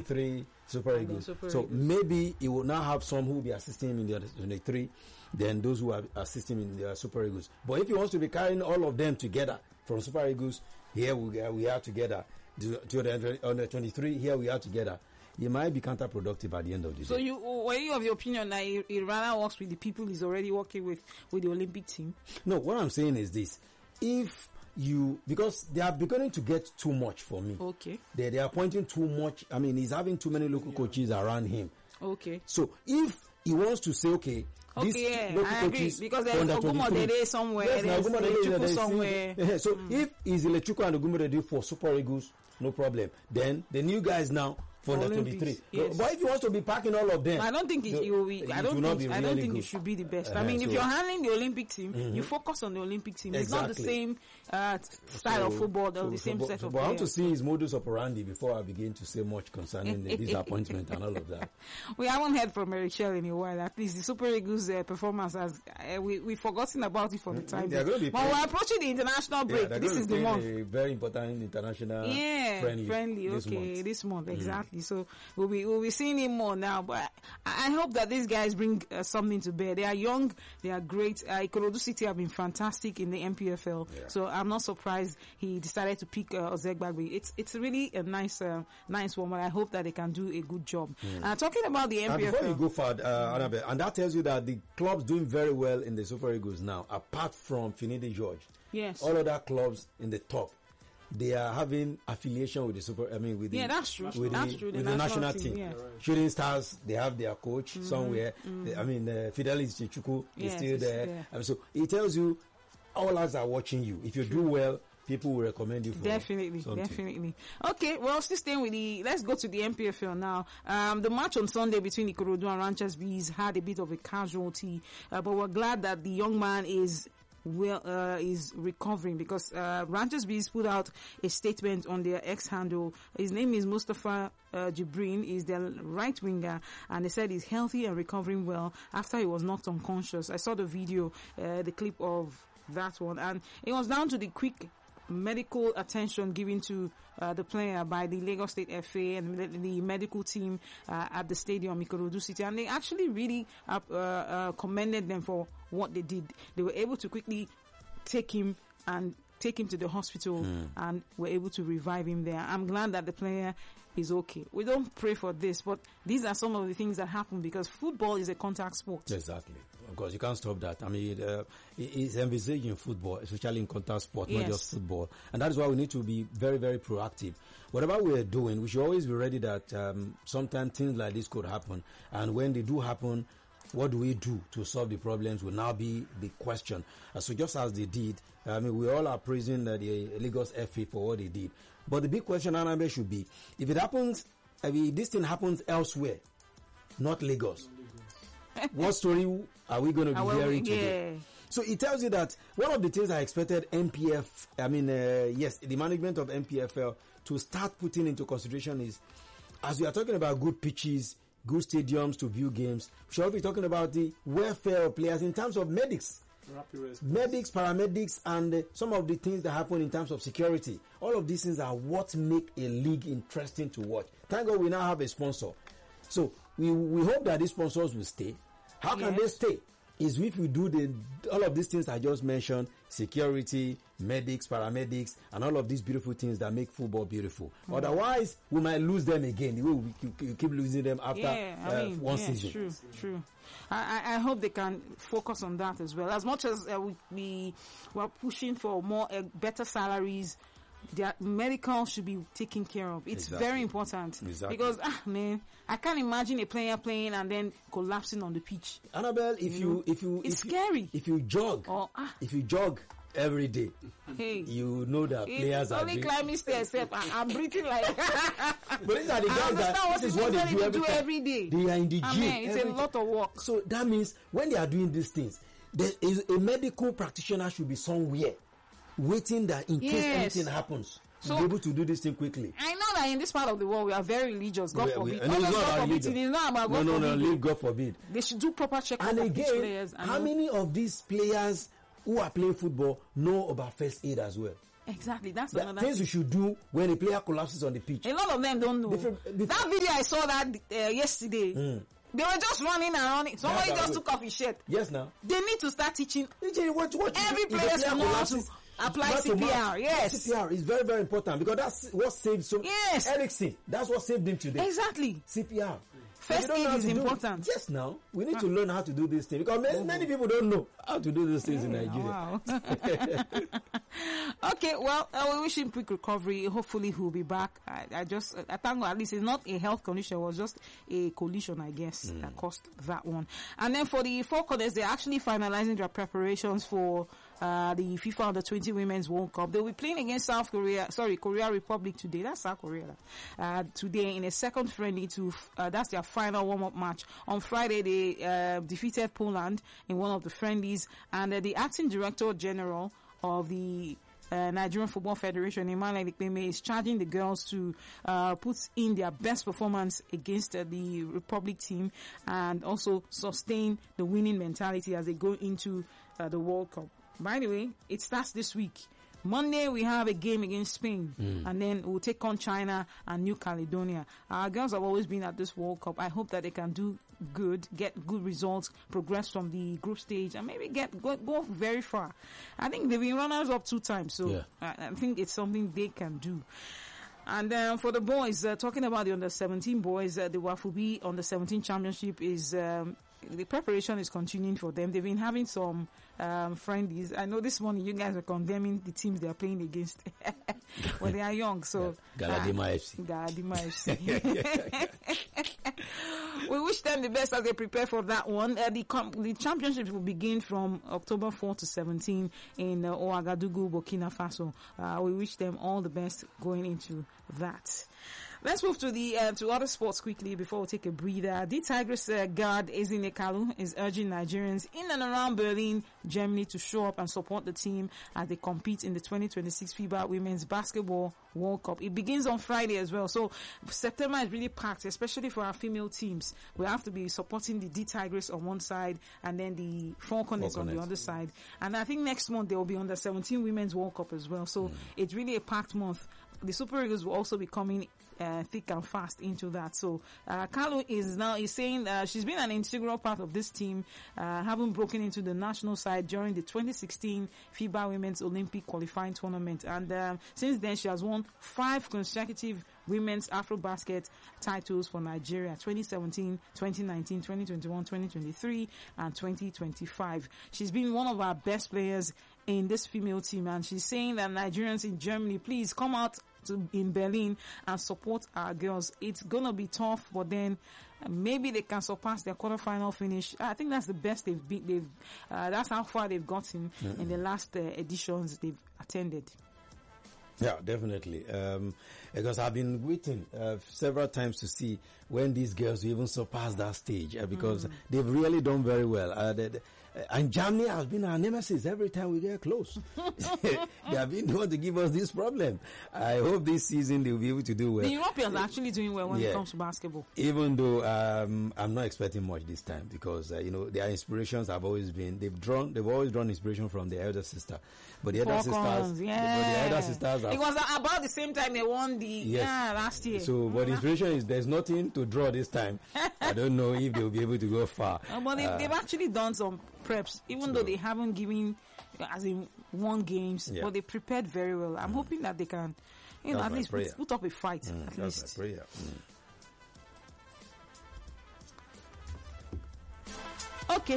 23 Super Eagles. So maybe he will now have some who will be assisting him in the 23, then those who are assisting him in the Super Eagles. But if he wants to be carrying all of them together from Super Eagles, here we are together. To the 23, here we are together. He might be counterproductive at the end of the day. So were you of the opinion that he rather works with the people he's already working with the Olympic team? No, what I'm saying is this. Because they are beginning to get too much for me. Okay. They are pointing too much. I mean, he's having too many local coaches around him. Okay. So if he wants to say, okay, I agree, because there's Ogumodede somewhere, there's Elechuku somewhere. So if he's Elechuku and Ogumodede for Super Eagles, no problem. Then the new guys now for the 23. Yes. But if he wants to be packing all of them, I don't think it will be. I don't think it should be the best. I mean, if you're handling the Olympic team, you focus on the Olympic team. It's not the same style of football or the same set of players. But I want to see his modus operandi before I begin to say much concerning the disappointment and all of that. We haven't heard from Eric Shell in a while. At least the Super Eagles performance has we've forgotten about it for the time. But we're approaching the international break. This is the month. A very important international friendly. This month exactly. So we'll be seeing him more now. But I hope that these guys bring something to bear. They are young, they are great. Ikorodu City have been fantastic in the MPFL. Yeah. So I'm not surprised he decided to pick Ozegbagbe. It's really a nice one. But I hope that they can do a good job. Talking about the MPFL. And before you go forward, Annabelle, and that tells you that the clubs doing very well in the Super Eagles now, apart from Finidi George. Yes. All other clubs in the top, they are having affiliation with the that's true. With the national team. Yeah. Shooting Stars, they have their coach somewhere. Fidelis Chichuku is still there. Yeah. I mean, so it tells you all us are watching you. If you do well, people will recommend you for definitely. Okay, well, still staying with let's go to the MPFL now. The match on Sunday between Ikorodu and Ranchers Bees had a bit of a casualty, but we're glad that the young man is recovering, because Ranchers Bees put out a statement on their X handle. His name is Mustafa Jibrin, is their right winger, and they said he's healthy and recovering well after he was knocked unconscious. I saw the video, the clip of that one, and it was down to the quick medical attention given to the player by the Lagos State FA and the medical team at the stadium, Ikorodu City, and they actually really commended them for what they did. They were able to quickly take him to the hospital and were able to revive him there. I'm glad that the player is okay. We don't pray for this, but these are some of the things that happen because football is a contact sport. Exactly. Of course, you can't stop that. I mean, it's envisaged in football, especially in contact sport, not just football. And that is why we need to be very, very proactive. Whatever we are doing, we should always be ready that sometimes things like this could happen. And when they do happen, what do we do to solve the problems will now be the question. So just as they did, I mean, we all are praising the Lagos FA for what they did. But the big question, Anabe, should be, if it happens, this thing happens elsewhere, not Lagos, what story are we going to be hearing today? So it tells you that one of the things I expected the management of MPFL to start putting into consideration is, as we are talking about good pitches, good stadiums to view games, we should also be talking about the welfare of players in terms of medics, paramedics, and some of the things that happen in terms of security. All of these things are what make a league interesting to watch. Thank God we now have a sponsor. So we hope that these sponsors will stay. How can they stay? Is if we do all of these things I just mentioned, security, medics, paramedics, and all of these beautiful things that make football beautiful. Otherwise, we might lose them again. The way we keep losing them after one season. True. I hope they can focus on that as well. As much as we are pushing for better salaries, their medical should be taken care of. It's very important. Exactly. Because I can't imagine a player playing and then collapsing on the pitch. Annabelle, it's scary. If you jog, every day, you know that players are only climbing stairs. I'm breathing like. But these are the guys that this is what they do every day. They are in the gym. It's a lot of work. So that means when they are doing these things, there is a medical practitioner should be somewhere waiting that in case anything happens, so be able to do this thing quickly. I know that in this part of the world we are very religious. God forbid. It is not about God forbid. God forbid. They should do proper checkup and of again, players. How many of these players who are playing football know about first aid as well? Exactly. That's There are another things you should do when a player collapses on the pitch. A lot of them don't know. That video I saw that yesterday. They were just running and running. Somebody just took off his shirt. Yes, now. They need to start teaching What every player to know how to apply CPR. Yes. CPR is very, very important because that's what saved Eriksen. That's what saved him today. Exactly. CPR. First aid is important. Yes, now. We need to learn how to do this thing because many people don't know how to do these things in Nigeria. Wow. Okay, well, we wish him quick recovery. Hopefully he'll be back. I thank God at least it's not a health condition. It was just a collision, I guess, that caused that one. And then for the four corners, they're actually finalizing their preparations for the FIFA Under-20 Women's World Cup. They'll be playing against Korea Republic today. That's South Korea. Today in a second friendly that's their final warm-up match. On Friday, they defeated Poland in one of the friendlies, and the acting director general of the Nigerian Football Federation, Emmanuel Ikpeme, is charging the girls to put in their best performance against the Republic team and also sustain the winning mentality as they go into the World Cup. By the way, it starts this week. Monday, we have a game against Spain, and then we'll take on China and New Caledonia. Our girls have always been at this World Cup. I hope that they can do good, get good results, progress from the group stage, and maybe go very far. I think they've been runners up 2 times, so I think it's something they can do. And for the boys, talking about the under-17 boys, the Wafubi under-17 championship is the preparation is continuing for them. They've been having some friendlies. I know this morning you guys are condemning the teams they are playing against when they are young. So Galadima FC. Galadima FC. We wish them the best as they prepare for that one. The championship will begin from October 4 to 17 in Ouagadougou, Burkina Faso. We wish them all the best going into that. Let's move to the to other sports quickly before we take a breather. The Tigers guard Ezine Kalu is urging Nigerians in and around Berlin, Germany, to show up and support the team as they compete in the 2026 FIBA Women's Basketball World Cup. It begins on Friday as well, so September is really packed, especially for our female teams. We have to be supporting the D Tigers on one side and then the Falconers on the other side. And I think next month they will be on the 17 Women's World Cup as well. So it's really a packed month. The Super Eagles will also be coming thick and fast into that. So Kalu is saying she's been an integral part of this team, having broken into the national side during the 2016 FIBA Women's Olympic qualifying tournament. And since then, she has won 5 consecutive women's Afrobasket titles for Nigeria: 2017, 2019, 2021, 2023, and 2025. She's been one of our best players in this female team, and she's saying that Nigerians in Germany, please come out in Berlin and support our girls. It's gonna be tough, but then maybe they can surpass their quarterfinal finish. I think that's the best they've been. That's how far they've gotten in the last editions they've attended. Yeah, definitely. Because I've been waiting several times to see when these girls will even surpass that stage, because they've really done very well. And Germany has been our nemesis every time we get close. They have been the one to give us this problem. I hope this season they'll be able to do well. The Europeans are actually doing well when it comes to basketball. Even though I'm not expecting much this time, because their inspirations have always been they've always drawn inspiration from their elder sister. But the elder sisters it was about the same time they won the last year. So, but the inspiration is there's nothing to draw this time. I don't know if they'll be able to go far. But they've actually done some preps, even though they haven't given, as in won games, but they prepared very well. I'm hoping that they can, at least put up a fight. At least. Okay.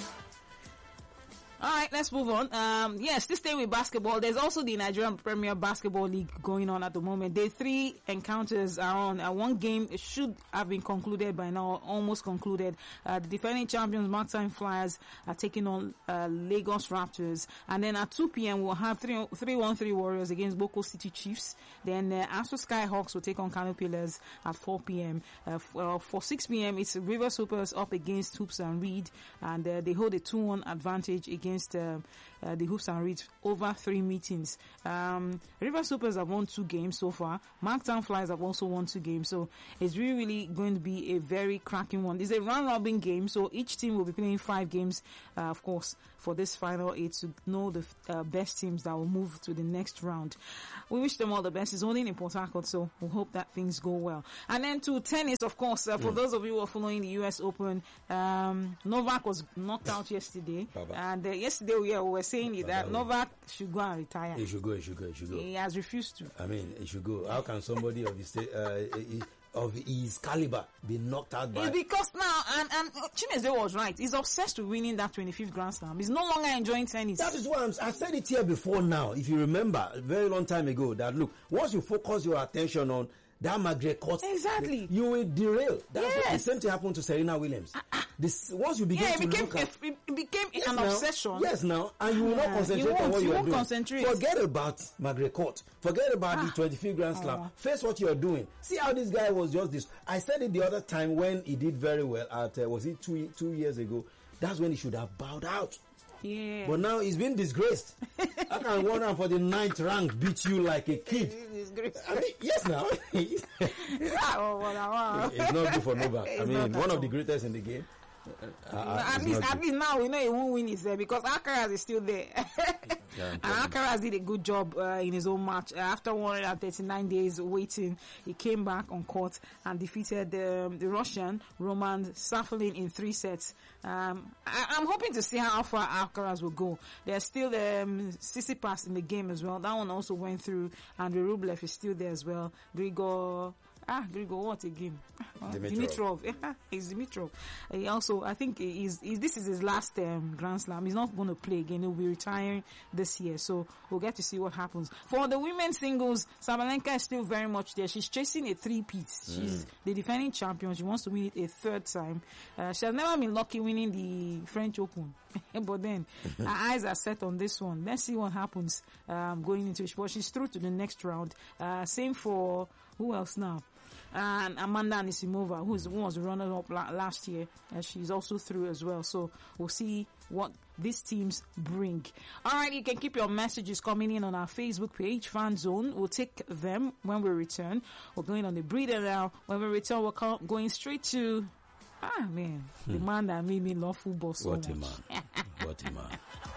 All right, let's move on. Yes, this day with basketball, there's also the Nigerian Premier Basketball League going on at the moment. Day 3 encounters are on. One game should have been concluded by now, almost concluded. The defending champions, Mark-Time Flyers, are taking on Lagos Raptors. And then at 2 p.m., we'll have 3-1-3 Warriors against Boko City Chiefs. Then Astro Skyhawks will take on Kano Pillars at 4 p.m. For 6 p.m., it's Rivers Hoopers up against Hoops and Reed. And they hold a 2-1 advantage against the Hoops and Reeds over 3 meetings. River Supers have won 2 games so far. Marktown Flyers have also won 2 games. So it's really going to be a very cracking one. It's a round-robin game, so each team will be playing 5 games, of course, for this final 8 to know the best teams that will move to the next round. We wish them all the best. It's only in Port Harcourt, so we hope that things go well. And then to tennis, of course, for those of you who are following the US Open, Novak was knocked out yesterday. And yesterday we were saying that Novak should go and retire. He should go. He has refused to. I mean, he should go. How can somebody of his caliber be knocked out by... It's because now, and Chimeze was right. He's obsessed with winning that 25th Grand Slam. He's no longer enjoying tennis. That is why I said it here before now. If you remember, a very long time ago, that look, once you focus your attention on that Margaret Court, exactly, you will derail. That's what the same thing happened to Serena Williams. Once you begin to look at... it became an obsession. Yes, now. And you will not concentrate on what you are doing. Concentrate. Forget about Margaret Court. Forget about the 25th Grand Slam. Face what you are doing. See how this guy was just this. I said it the other time when he did very well at, was it 2 years ago? That's when he should have bowed out. Yeah. But now he's been disgraced. I can one round for the 9th rank beat you like a kid. I mean, yes, now. It's not good for Novak. I mean, one of the greatest in the game. At least now we know he won't win his there because Alcaraz is still there. And Alcaraz did a good job in his own match. After 139 days waiting, he came back on court and defeated the Russian Roman Safelin in 3 sets. I'm hoping to see how far Alcaraz will go. There's still Tsitsipas in the game as well. That one also went through. Andrei Rublev is still there as well. Grigor what again? Dimitrov. Yeah, it's Dimitrov. He also, I think this is his last Grand Slam. He's not going to play again. He'll be retiring this year. So we'll get to see what happens. For the women's singles, Sabalenka is still very much there. She's chasing a 3-peat. She's the defending champion. She wants to win it a 3rd time. She has never been lucky winning the French Open. But then her eyes are set on this one. Let's see what happens going into it. But she's through to the next round. Same for who else now? And Amanda Anisimova, who was the runner-up last year, she's also through as well. So we'll see what these teams bring. All right, you can keep your messages coming in on our Facebook page, Fan Zone. We'll take them when we return. We're going on the breather now. When we return, we're going straight to the man that made me love football so much. What a man.